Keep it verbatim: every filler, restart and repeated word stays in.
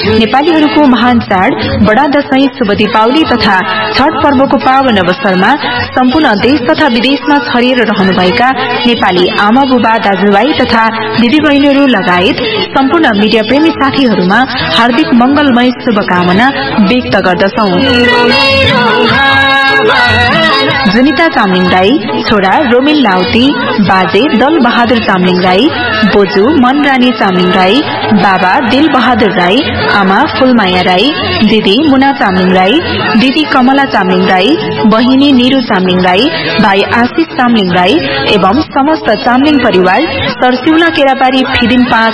नेपालीहरूको महान चाड बडा दशैं, शुभ दीपावली तथा छठ पर्वको पावन अवसरमा सम्पूर्ण देश तथा विदेशमा छरिएर रहनुभएका नेपाली आमा बुबा दाजुभाइ तथा दिदीबहिनीहरू लगायत सम्पूर्ण मीडिया प्रेमी साथीहरूमा हार्दिक मंगलमय शुभकामना व्यक्त गर्दछौ। जुनिता चामलिङ राई, छोरा रोमिल लाउती, बाजे दल बहादुर चामलिङ राई, बोजू मनरानी चामलिङ राई, बाबा दिल बहादुर राई, आमा फूलमाया राई, दिदी मुना चामलिङ राई, दिदी कमला चामलिङ राई, बहिनी निरू चामलिङ राई, भाइ आशिष चामलिङ राई एवं समस्त चामलिङ परिवार सरसिउला केराबारी फिदिम पाँच